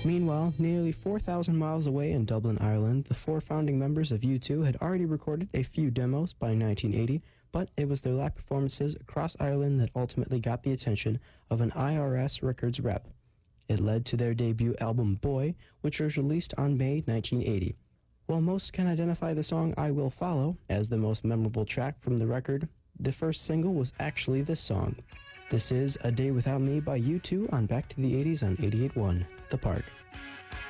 Meanwhile, nearly 4,000 miles away in Dublin, Ireland, the four founding members of U2 had already recorded a few demos by 1980, but it was their live performances across Ireland that ultimately got the attention of an IRS Records rep. It led to their debut album Boy, which was released on May 1980. While most can identify the song I Will Follow as the most memorable track from the record, the first single was actually this song. This is A Day Without Me by U2 on Back to the 80s on 88.1 The Park.